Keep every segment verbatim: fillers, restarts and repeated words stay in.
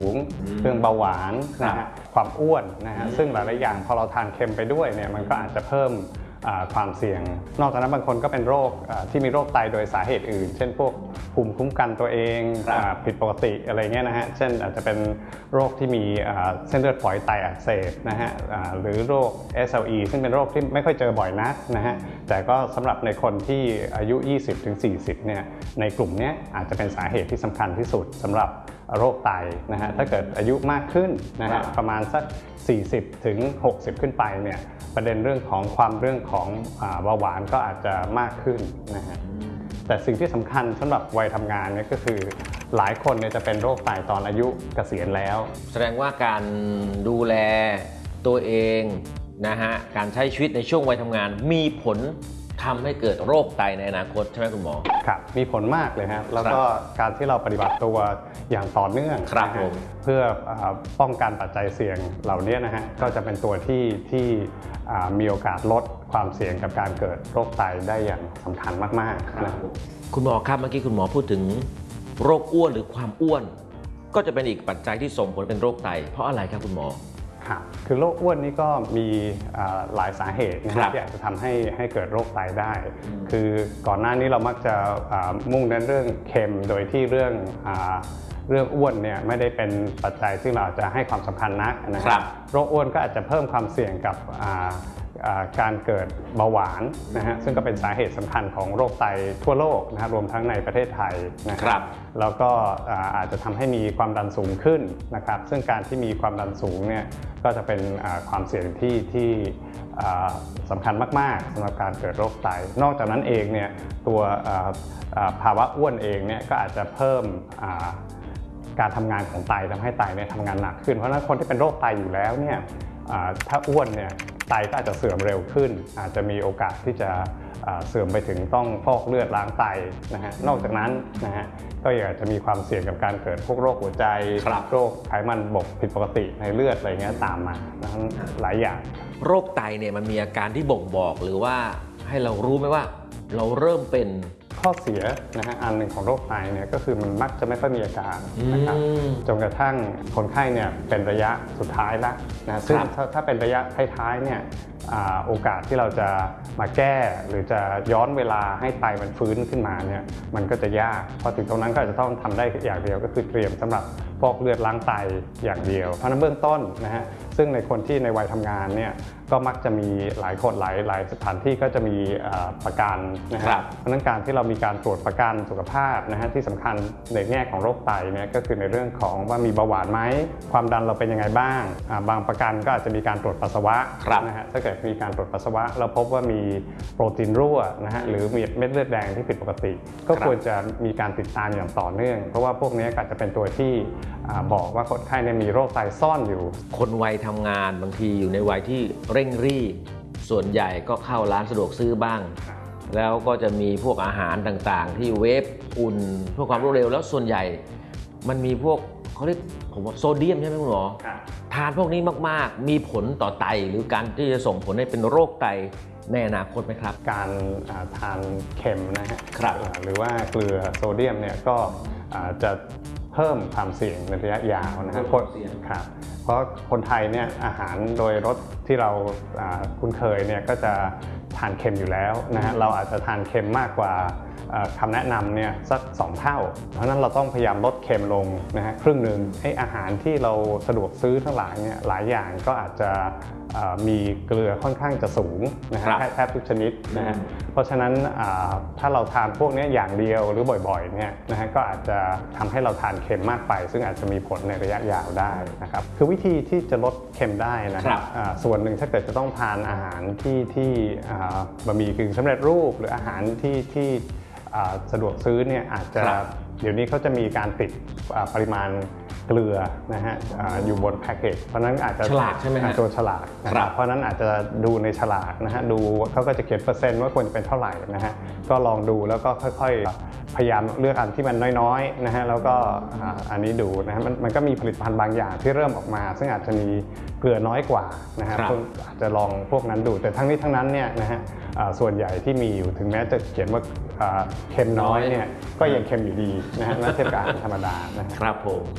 สูงเรื่องเบาหวานนะฮะความอ้วนนะฮะซึ่งหลายๆอย่างพอเราทานเค็มไปด้วยเนี่ยมันก็อาจจะเพิ่มความเสี่ยงนอกจากนั้นบางคนก็เป็นโรคที่มีโรคไตโดยสาเหตุอื่นเช่นพวกภูมิคุ้มกันตัวเองผิดปกติอะไรเงี้ยนะฮะเช่นอาจจะเป็นโรคที่มีเส้นเลือดฝอยไตอักเสบนะฮะหรือโรค เอส แอล อี ซึ่งเป็นโรคที่ไม่ค่อยเจอบ่อยนักนะฮะแต่ก็สำหรับในคนที่อายุ ยี่สิบถึงสี่สิบ เนี่ยในกลุ่มนี้อาจจะเป็นสาเหตุที่สำคัญที่สุดสำหรับโรคไตนะฮะถ้าเกิดอายุมากขึ้นนะฮะประมาณสักสี่สิบถึงหกสิบขึ้นไปเนี่ยประเด็นเรื่องของความเรื่องของเบาหวานก็อาจจะมากขึ้นนะฮะแต่สิ่งที่สำคัญสำหรับวัยทำงานเนี่ยก็คือหลายคนเนี่ยจะเป็นโรคไตตอนอายุเกษียณแล้วแสดงว่าการดูแลตัวเองนะฮะการใช้ชีวิตในช่วงวัยทำงานมีผลทำให้เกิดโรคไตในอนาคตใช่ไหมคุณหมอครับมีผลมากเลยครับแล้วก็การที่เราปฏิบัติตัวอย่างต่อเนื่องครับผมเพื่อป้องกันปัจจัยเสี่ยงเหล่านี้นะฮะก็จะเป็นตัวที่ที่มีโอกาสลดความเสี่ยงกับการเกิดโรคไตได้อย่างสำคัญมากๆนะคุณหมอครับเมื่อกี้คุณหมอพูดถึงโรคอ้วนหรือความอ้วนก็จะเป็นอีกปัจจัยที่ส่งผลเป็นโรคไตเพราะอะไรครับคุณหมอครับคือโรคอ้วนนี่ก็มีหลายสาเหตุนะครับที่อาจจะทำให้ให้เกิดโรคไตได้คือก่อนหน้านี้เรามักจะมุ่งเน้นเรื่องเค็มโดยที่เรื่องเรื่องอ้วนเนี่ยไม่ได้เป็นปัจจัยที่เราจะให้ความสำคัญนักนะครับโรคอ้วนก็อาจจะเพิ่มความเสี่ยงกับการเกิดเบาหวานนะฮะซึ่งก็เป็นสาเหตุสำคัญของโรคไตทั่วโลกนะรวมทั้งในประเทศไทยนะครับแล้วก็อาจจะทำให้มีความดันสูงขึ้นนะครับซึ่งการที่มีความดันสูงเนี่ยก็จะเป็นความเสี่ยงที่ที่สำคัญมากๆสำหรับการเกิดโรคไตนอกจากนั้นเองเนี่ยตัวภาวะอ้วนเองเนี่ยก็อาจจะเพิ่มการทำงานของไตทำให้ไตเนี่ยทำงานหนักขึ้นเพราะฉะนั้นคนที่เป็นโรคไตอยู่แล้วเนี่ยถ้าอ้วนเนี่ยไตก็อาจจะเสื่อมเร็วขึ้นอาจจะมีโอกาสที่จะเสื่อมไปถึงต้องฟอกเลือดล้างไตนะฮะนอกจากนั้นนะฮะก็อาจจะมีความเสี่ยงกับการเกิดพวกโรคหัวใจโรคไขมันบกผิดปกติในเลือดอะไรเงี้ยตามมาทั้งหลายอย่างโรคไตเนี่ยมันมีอาการที่บ่งบอกหรือว่าให้เรารู้ไหมว่าเราเริ่มเป็นข้อเสียนะฮะอันหนึ่งของโรคไตเนี่ยก็คือมันมักจะไม่ค่อยมีอาการนะครับจนกระทั่งคนไข้เนี่ยเป็นระยะสุดท้ายแล้วนะซึ่งถ้าเป็นระยะท้ายๆเนี่ยโอกาสที่เราจะมาแก้หรือจะย้อนเวลาให้ไตมันฟื้นขึ้นมาเนี่ยมันก็จะยากพอถึงตรงนั้นก็จะต้องทำได้อย่างเดียวก็คือเตรียมสำหรับฟอกเลือดล้างไตอย่างเดียวเพราะนั้นเบื้องต้นนะฮะซึ่งในคนที่ในวัยทำงานเนี่ยก็มักจะมีหลายคนหลายหลายสถานที่ก็จะมีประกันนะครับเพราะนั้นการที่เรามีการตรวจประกันสุขภาพนะฮะที่สำคัญในแง่ของโรคไตเนี่ยก็คือในเรื่องของว่ามีเบาหวานไหมความดันเราเป็นยังไงบ้างบางประกันก็อาจจะมีการตรวจปัสสาวะนะฮะถ้าเกิดมีการตรวจปัสสาวะเราพบว่ามีโปรตีนรั่วนะฮะหรือมีเม็ดเลือดแดงที่ผิดปกติก็ควรจะมีการติดตามอย่างต่อเนื่องเพราะว่าพวกนี้อาจจะเป็นตัวที่บอกว่าคนไข้เนี่ยมีโรคไตซ่อนอยู่คนวัยทำงานบางทีอยู่ในวัยที่เร่งรีบส่วนใหญ่ก็เข้าร้านสะดวกซื้อบ้างแล้วก็จะมีพวกอาหารต่างๆที่เวฟอุ่นเพื่อความรวดเร็วแล้วส่วนใหญ่มันมีพวกเขาเรียกผมว่าโซเดียมใช่ไหมคุณหมอทานพวกนี้มากๆมีผลต่อไตหรือการที่จะส่งผลให้เป็นโรคไตในอนาคตไหมครับการทานเค็มนะฮะหรือว่าเกลือโซเดียมเนี่ยก็จะเพิ่มความเสี่ยงในระยะยาวนะครับครับเพราะคนไทยเนี่ยอาหารโดยรสที่เราคุ้นเคยเนี่ยก็จะทานเค็มอยู่แล้วนะฮะเราอาจจะทานเค็มมากกว่าคำแนะนำเนี่ยสักสองเท่าเพราะนั้นเราต้องพยายามลดเค็มลงนะฮะครึ่งหนึ่งให้อาหารที่เราสะดวกซื้อทั้งหลายเนี่ยหลายอย่างก็อาจจะมีเกลือค่อนข้างจะสูงนะฮะแทบทุกชนิดนะฮะเพราะฉะนั้นถ้าเราทานพวกนี้อย่างเดียวหรือบ่อยๆเนี่ยนะฮะก็อาจจะทำให้เราทานเค็มมากไปซึ่งอาจจะมีผลในระยะยาวได้นะครับคือวิธีที่จะลดเค็มได้นะครับส่วนหนึ่งถ้าเกิดจะต้องทานอาหารที่ที่บะหมี่กึ่งสำเร็จรูปหรืออาหารที่ที่สะดวกซื้อเนี่ยอาจจะเดี๋ยวนี้เขาจะมีการติดปริมาณเกลือนะฮะอยู่บนแพ็กเกจเพราะนั้นอาจจะฉลากใช่ไหมฮะตัวฉลากนะครับเพราะนั้นอาจจะดูในฉลากนะฮะดูเขาก็จะเขียนเปอร์เซ็นต์ว่าควรจะเป็นเท่าไหร่นะฮะก็ลองดูแล้วก็ค่อยๆพยายามเลือกอันที่มันน้อยๆนะฮะแล้วก็อันนี้ดูนะฮะมันมันก็มีผลิตภัณฑ์บางอย่างที่เริ่มออกมาซึ่งอาจจะมีเกลือน้อยกว่านะฮะอาจจะลองพวกนั้นดูแต่ทั้งนี้ทั้งนั้นเนี่ยนะฮะส่วนใหญ่ที่มีอยู่ถึงแม้จะเขียนว่าเค็มน้อยเนี่ยก็ยังเค็มอยู่ดีนะฮะเทียบกับอาหารธรรมดานะครับผมสิ่งที่ไม่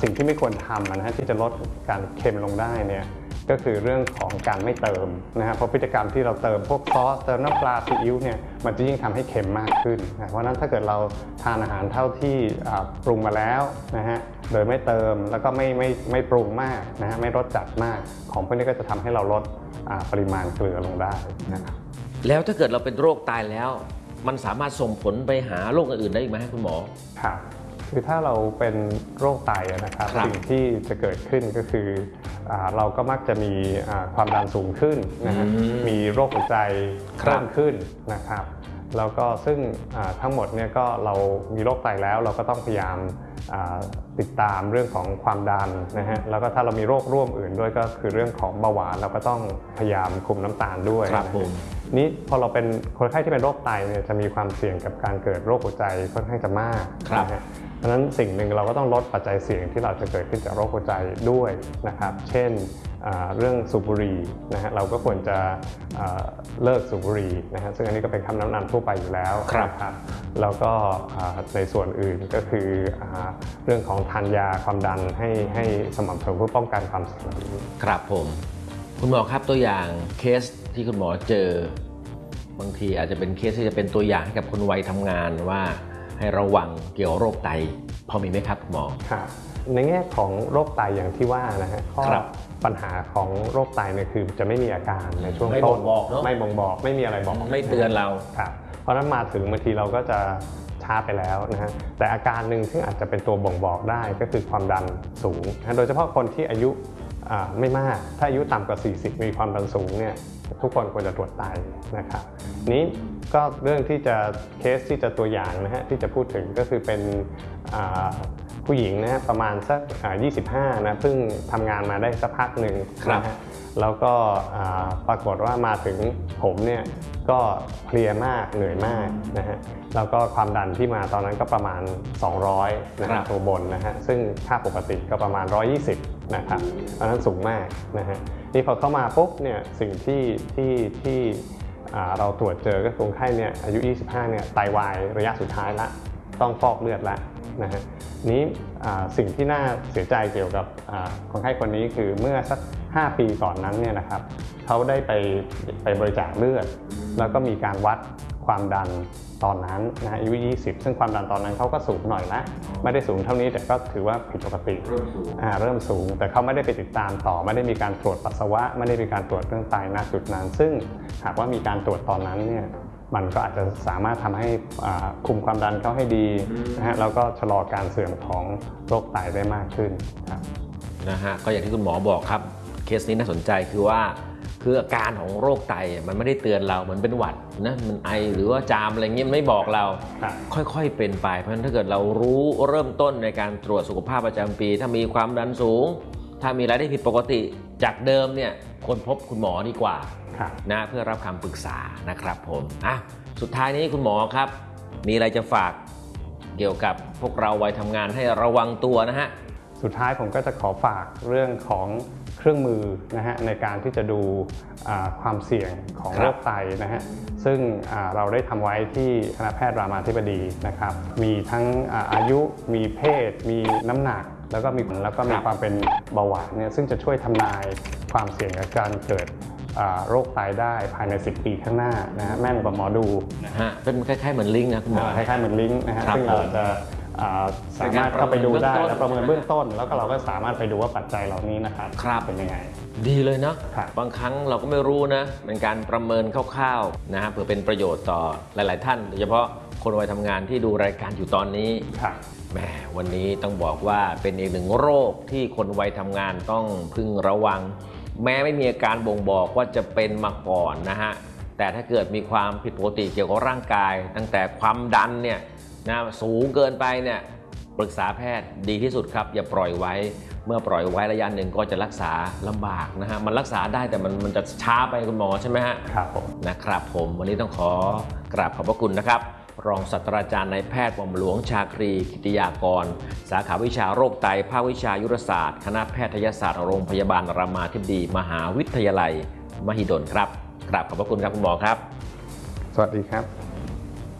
ควรทำนะฮะที่จะลดการเค็มลงได้เนี่ยก็คือเรื่องของการไม่เติมนะฮะเพราะพฤติกรรมที่เราเติมพวกซอสเติมน้ำปลาซีอิ๊วเนี่ยมันจะยิ่งทำให้เค็มมากขึ้นนะเพราะฉะนั้นถ้าเกิดเราทานอาหารเท่าที่ปรุงมาแล้วนะฮะโดยไม่เติมแล้วก็ไม่ไม่ไม่ปรุงมากนะฮะไม่รสจัดมากของพวกนี้ก็จะทำให้เราลดปริมาณเกลือลงได้นะครับแล้วถ้าเกิดเราเป็นโรคไตแล้วมันสามารถส่งผลไปหาโรคอื่นๆได้อีกไหมคุณหมอครับคือถ้าเราเป็นโรคไตนะครับสิ่งที่จะเกิดขึ้นก็คือเราก็มักจะมีความดันสูงขึ้นนะฮะมีโรคหัวใจเพิ่มขึ้นนะครับแล้วก็ซึ่งทั้งหมดเนี่ยก็เรามีโรคไตแล้วเราก็ต้องพยายามติดตามเรื่องของความดันนะฮะแล้วก็ถ้าเรามีโรคร่วมอื่นด้วยก็คือเรื่องของเบาหวานเราก็ต้องพยายามคุมน้ำตาลด้วยครับผมนี้พอเราเป็นคนไข้ที่เป็นโรคไตเนี่ยจะมีความเสี่ยงกับการเกิดโรคหัวใจค่อนข้างจะมากนะฮะเพราะฉะนั้นสิ่งหนึ่งเราก็ต้องลดปัจจัยเสี่ยงที่เราจะเกิดขึ้นจากโรคหัวใจด้วยนะครับเช่นเรื่องสูบบุหรี่นะฮะเราก็ควรจะเลิกสูบบุหรี่นะฮะซึ่งอันนี้ก็เป็นคำแนะนำทั่วไปอยู่แล้วนะครับแล้วก็ในส่วนอื่นก็คือเรื่องของทานยาความดันให้ให้สม่ำเสมอเพื่อป้องกันความเสี่ยงนี้ครับผมคุณหมอครับตัวอย่างเคสที่คุณหมอเจอบางทีอาจจะเป็นเคสที่จะเป็นตัวอย่างให้กับคนวัยทำงานว่าให้ระวังเกี่ยวกับโรคไตพอมีไหมครับคุณหมอครับในแง่ของโรคไตอย่างที่ว่านะฮะข้อปัญหาของโรคไตเนี่ยคือจะไม่มีอาการในช่วงต้นไม่บ่งบอกไม่มีอะไรบอกไม่เตือนเราครับเพราะนั้นมาถึงบางทีเราก็จะช้าไปแล้วนะฮะแต่อาการหนึ่งที่อาจจะเป็นตัวบ่งบอกได้ก็คือความดันสูงโดยเฉพาะคนที่อายุไม่มากถ้าอายุต่ำกว่าสี่สิบมีความดันสูงเนี่ยทุกคนควรจะตรวจไตนะครับนี้ก็เรื่องที่จะเคสที่จะตัวอย่างนะฮะที่จะพูดถึงก็คือเป็นผู้หญิงนะฮะประมาณสักยี่สิบห้านะเพิ่งทำงานมาได้สักพักหนึ่งนะฮะแล้วก็ปรากฏว่ามาถึงผมเนี่ยก็เพลียมากเหนื่อยมากนะฮะแล้วก็ความดันที่มาตอนนั้นก็ประมาณสองร้อยนะฮะตัวบนนะฮะซึ่งค่าปกติก็ประมาณหนึ่งร้อยยี่สิบนะครับเพราะนั้นสูงมากนะฮะนี่พอเข้ามาปุ๊บเนี่ยสิ่งที่ที่ที่เราตรวจเจอก็คนไข้เนี่ยอายุยี่สิบห้าเนี่ยไตวายระยะสุดท้ายละต้องฟอกเลือดละนะฮะนี้สิ่งที่น่าเสียใจเกี่ยวกับคนไข้คนนี้คือเมื่อสักห้าปีก่อนนั้นเนี่ยนะครับเขาได้ไปไปบริจาคเลือดแล้วก็มีการวัดความดันตอนนั้นนะอายุยี่สิบซึ่งความดันตอนนั้นเขาก็สูงหน่อยละไม่ได้สูงเท่านี้แต่ก็ถือว่าผิดปกติเริ่มสูงเริ่มสูงแต่เขาไม่ได้ไปติดตามต่อไม่ได้มีการตรวจปัสสาวะไม่ได้มีการตรวจเรื่องไตณจุดนั้นซึ่งหากว่ามีการตรวจตอนนั้นเนี่ยมันก็อาจจะสามารถทำให้คุมความดันเขาให้ดีนะฮะแล้วก็ชะลอการเสื่อมของโรคไตได้มากขึ้นครับนะฮะก็อย่างที่คุณหมอบอกครับเคสนี้น่าสนใจคือว่าคืออาการของโรคไตมันไม่ได้เตือนเราเหมือนเป็นหวัดนะมันไอหรือว่าจามอะไรเงี้ยมันไม่บอกเราค่อยๆเป็นไปเพราะฉะนั้นถ้าเกิดเรารู้เริ่มต้นในการตรวจสุขภาพประจำปีถ้ามีความดันสูงถ้ามีอะไรที่ผิดปกติจากเดิมเนี่ยควรพบคุณหมอดีกว่านะเพื่อรับคำปรึกษานะครับผมอ่ะสุดท้ายนี้คุณหมอครับมีอะไรจะฝากเกี่ยวกับพวกเราวัยทำงานให้ระวังตัวนะฮะสุดท้ายผมก็จะขอฝากเรื่องของเครื่องมือนะฮะในการที่จะดูความเสี่ยงของโรคไตนะฮะซึ่งเราได้ทำไว้ที่คณะแพทย์รามาธิบดีนะครับมีทั้งอายุมีเพศมีน้ำหนักแล้วก็มีแล้วก็มีความเป็นเบาหวานเนี่ยซึ่งจะช่วยทำนายความเสี่ยงกับการเกิดโรคไตได้ภายในสิบปีข้างหน้านะฮะแม่นกว่าหมอดูนะฮะเป็นคล้ายๆเหมือนลิงก์นะคุณหมอคล้ายๆเหมือนลิงก์นะฮะซึ่งเราจะสามารถเข้าไปดูได้และประเมินเบื้องต้นแล้วก็เราก็สามารถไปดูว่าปัจจัยเหล่านี้นะครับเป็นยังไงดีเลยเนาะบางครั้งเราก็ไม่รู้นะเป็นการประเมินคร่าวๆนะฮะเพื่อเป็นประโยชน์ต่อหลายๆท่านโดยเฉพาะคนวัยทำงานที่ดูรายการอยู่ตอนนี้แหมวันนี้ต้องบอกว่าเป็นอีกหนึ่งโรคที่คนวัยทำงานต้องพึงระวังแม้ไม่มีอาการบ่งบอกว่าจะเป็นมาก่อนนะฮะแต่ถ้าเกิดมีความผิดปกติเกี่ยวกับร่างกายตั้งแต่ความดันเนี่ยนะสูงเกินไปเนี่ยปรึกษาแพทย์ดีที่สุดครับอย่าปล่อยไว้เมื่อปล่อยไว้ระยะหนึ่งก็จะรักษาลำบากนะฮะมันรักษาได้แต่มันมันจะช้าไปคุณหมอใช่ไหมฮะครับผมนะครับผมวันนี้ต้องขอกราบขอบพระคุณนะครับรองศาสตราจารย์นายแพทย์หม่อมหลวงชาครีกิติยากรสาขาวิชาโรคไตภาควิชายุรศาสตร์คณะแพทยศาสตร์โรงพยาบาลรามาธิบดีมหาวิทยาลัยมหิดลครับกราบขอบพระคุณครับคุณหมอครับสวัสดีครับ